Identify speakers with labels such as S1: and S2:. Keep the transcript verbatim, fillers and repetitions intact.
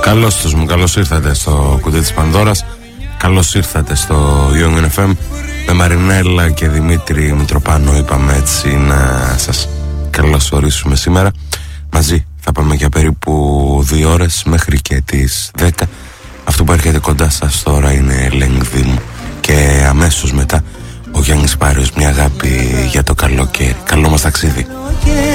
S1: Καλώς τους μου, καλώς ήρθατε στο κουτί της Πανδώρας. Καλώς ήρθατε στο Young εφ εμ. Με Μαρινέλα και Δημήτρη Μητροπάνο είπαμε έτσι να σας καλωσορίσουμε σήμερα. Μαζί θα πάμε για περίπου δύο ώρες μέχρι και τις δέκα. Αυτό που έρχεται κοντά σας τώρα είναι Λενγκδίμ. Και αμέσως μετά ο Γιάννης Πάριος, μια αγάπη για το καλοκαίρι. Καλό μας ταξίδι.